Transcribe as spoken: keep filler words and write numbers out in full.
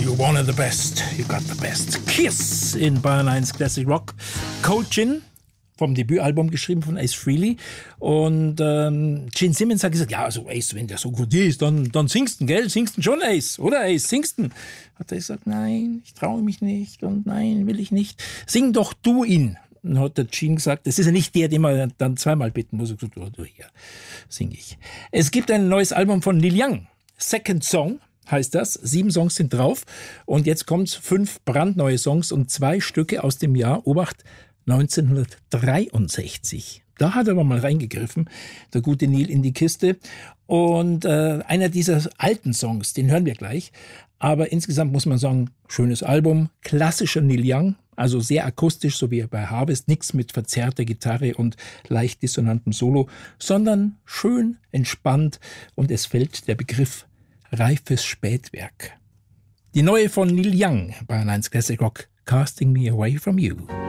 You're one of the best. You got the best. Kiss in Bayern eins Classic Rock. Cold Gin vom Debütalbum geschrieben von Ace Frehley. Und ähm, Gene Simmons hat gesagt, ja, also Ace, wenn der so gut ist, dann, dann singst du, gell? Singst du schon, Ace? Oder Ace, singst du? Hat er gesagt, nein, ich traue mich nicht und nein, will ich nicht. Sing doch du ihn. Dann hat der Gene gesagt, das ist ja nicht der, den man dann zweimal bitten muss. Ich gesagt, oh, du, hier sing ich. Es gibt ein neues Album von Neil Young. Second Song heißt das. Sieben Songs sind drauf. Und jetzt kommt's fünf brandneue Songs und zwei Stücke aus dem Jahr, Obacht, neunzehnhundertdreiundsechzig. Da hat er aber mal reingegriffen, der gute Neil, in die Kiste. Und äh, einer dieser alten Songs, den hören wir gleich. Aber insgesamt muss man sagen, schönes Album, klassischer Neil Young, also sehr akustisch, so wie bei Harvest, nichts mit verzerrter Gitarre und leicht dissonantem Solo, sondern schön, entspannt und es fällt der Begriff reifes Spätwerk. Die neue von Neil Young, Bayern eins Classic Rock, Casting Me Away From You.